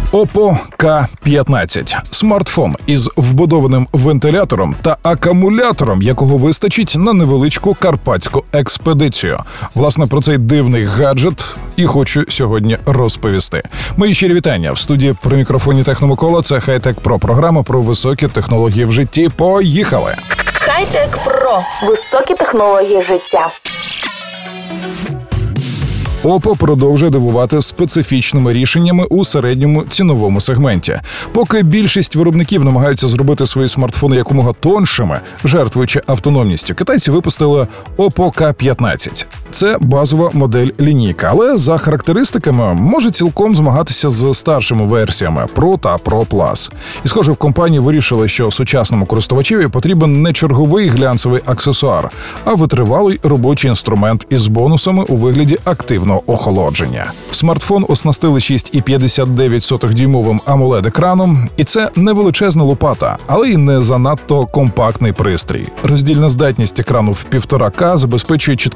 Oppo K15 – смартфон із вбудованим вентилятором та акумулятором, якого вистачить на невеличку карпатську експедицію. Власне, про цей дивний гаджет і хочу сьогодні розповісти. Мої щирі вітання. В студії при мікрофоні Техномикола. Це Хай-Тек Про, програма про високі технології в житті. Поїхали! Хай-Тек Про. Високі технології життя. Oppo продовжує дивувати специфічними рішеннями у середньому ціновому сегменті. Поки більшість виробників намагаються зробити свої смартфони якомога тоншими, жертвуючи автономністю, китайці випустили Oppo K15. Це базова модель лінійки, але за характеристиками може цілком змагатися з старшими версіями Pro та Pro Plus. І, схоже, в компанії вирішили, що сучасному користувачеві потрібен не черговий глянцевий аксесуар, а витривалий робочий інструмент із бонусами у вигляді активного охолодження. Смартфон оснастили 6,59-дюймовим AMOLED-екраном, і це не величезна лопата, але й не занадто компактний пристрій. Роздільна здатність екрану в 1,5К забезпечує чітку